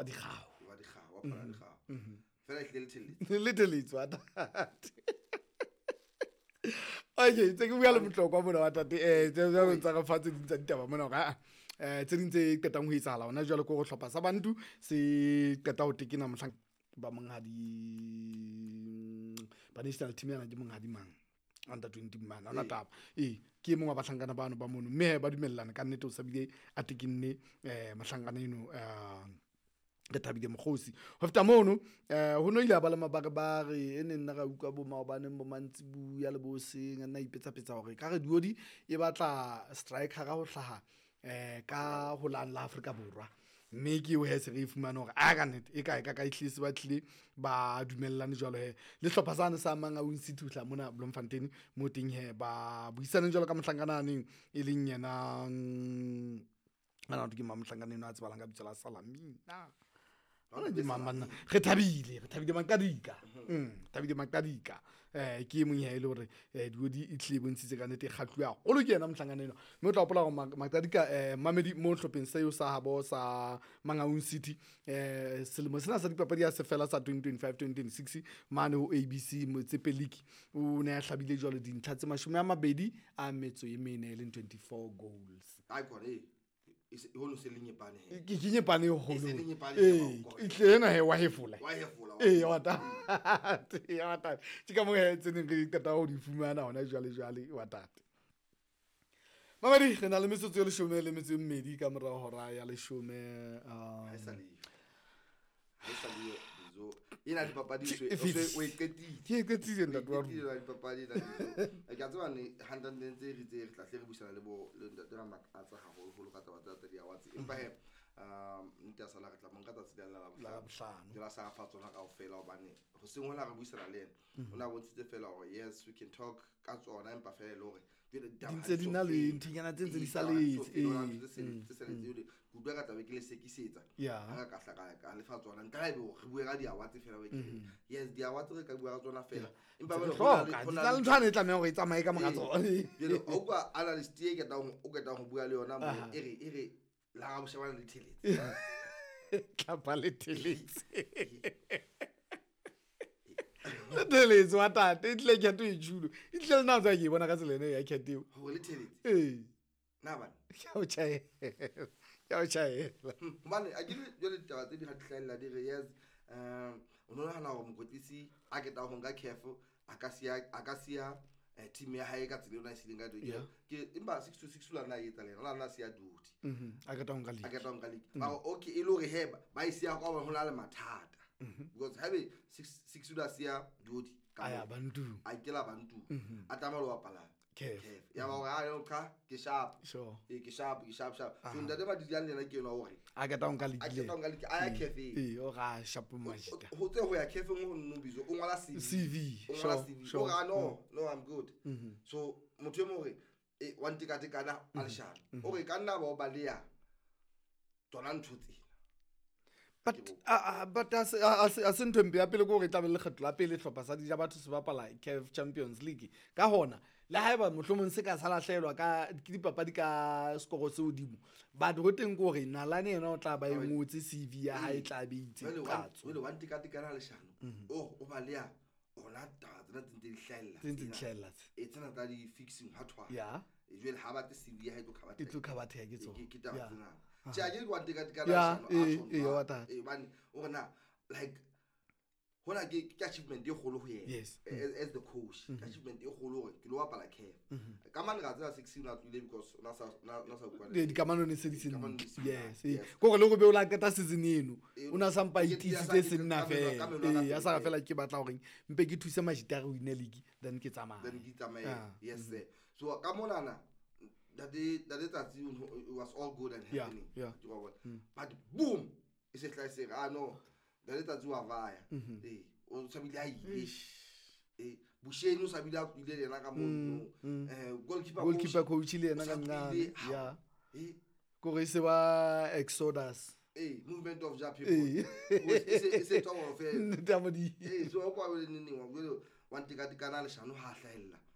dikgao wa dikgao wa phela dikgao fela le teletse wa tate okay tse ke bua le botlhokwa mona wa tate tse tsa go tsaka fatse di tsa ditaba mona ga tse dintse qetang ho etsala ona jwale go hlopha sa bantu se qeta ho tekena mohlang ba monghadi ba national team yana di monghadi mang under 20 man ona taba ke mongwe ba tlhankana bano ba mono mme ba dumellana ka nnete o sa bile a tekinne mahlankana eno ke Thabile Mokgosi ho feta mono ho no ile ba le mabakebare ene nna ga utlwa bo maobaneng bo mantsibu ya le boseng nna ipetsa hore ka re diodi e batla striker ga ho hlaha ka ho la Afrika Borwa mme ke o hese re fumana hore a ka nnete e ka ihlisi ba tlile ba dumellane jwalo he le hlopha sana sa manga o institute mona Bloemfontein mo teng he ba buisana jwalo ka mohlankananeng e leng yena ana ke mamhlangane no a tsebalang ka bitso la Salamina ona di mamana re thabile Makadika Thabile Makadika ke mong ya ile hore diodi e tlile bontshitse ka nnete kgatluwa o lo ke yena mohlanganeno mme o tla opola go Makadika mamedi mo hlopeng seo sa habo sa Mangaung City selemo sena sa dipapadi ya sefela sa 2025-2026 mane ho ABC Motsepe League o ne a hlabile jwalo dintlha tse 24 a metso e mene le 24 goals ai kore ho no se lenye pane he ke kinye pane ho ho itlena he wa hefula wa ta ke ka mo he tsene re qeta ho di fumana hona jwale wa tate mamadi re na le metsotso ya leshome le metso e mmedi ka mora hora ya leshome ha esale bizo ina dipapadi o iketile ntate wa rona dipapadi la dizo ka tswa ni 100 ntse re tla hle re busana le bo le ntate ra makatsa haholo go ka taba di awatsi empa he nta sala re tla monka tsa tsela la bohlano di la sa fa tsona ka ofela hobane go sengwe la re busana le ena ona bontshitse fela hore yes we can talk ka tsona empa fela le hore dintse di na le ntinyana tse di saletse tse kudwa ka tabe ke le sekisetsa ga ka hlaka ka le fa tsona nka ebe re bue ga di awatsi fela we yes di awatsi re ka bua ga tsona fela empa ba hona le ntshane tla me go itsamaya ka moga tsona bile o kwa analyst ye ke ta go bua le yona mo ere la ga boshebana le theletse tlapa le theletse teletse wa tate itle ke to ijulo itle na tsa ke bona ka selene ya kheteo ho le theletse na bana ya o chae mane a dire jole taba tse di hatlhaela di re yes o no hana go mokotlisi a ke ta go nga careful akasia team ya hae ka tsile ona isile nga ke imba 6-6 la na yetsa lena la se ya duty a ke ta go nga league ba okay e lo re heba ba isia kwa ba hona le mathata because habe 6 la sia duty aya bantu a kela bantu a tamalo wa pala ya ba ga yo ka ke sharp ke sharp so ndade ba di lena ke no hore a ke ta go nga league aya cafe o ga sharp majita ho tse ho ya cafe mo no bizo o ngala CV o ga no I'm good so motho mo re wa ntika na alshana o re ka nna ba ba le ya tsona ntshotse but as ntwe ya pele go re tla be le kgetlo la pele hlopha sa dija batho se bapala CAF Champions League ka hona le haeba mohlomong se ka salahlelwa ka dipapadi ka skoro se hodimo ba di hoteng go re nalane yena o tla ba engotse CV ya hae tla be itse katso wele wa ntika na leshano o ba le ya ona ta tsena tse di hlahella e tsena ta di fixing ha thwa ya e jwele ha ba te CV ya hae to khabathe ke tso ke ta tsena ja ke wa ntika na leshano bane o rena like hona ke achievement e kgolo ho yena as the coach achievement e kgolo hore ke lo bapala CAF ka mane ga tsela 16 na tswile because na sa kwa di kamano ne se di sen yes go le go be o la keta season eno una sampa ititse se nna fe ya sa fela ke batla hore mpe ke thuse majita go win league then ke tsamaya yes so ka monana that it was all good and happening but boom is it like saying no that tsatsiwa vaya o sabile ai busheni o sabile a ile lena ka mo goalkeeper coach le yena ka nna ya go re se ba Exodus movement of ja people is it all of tamodi so kwa le nini wa go wa ntika le shano ha hlahella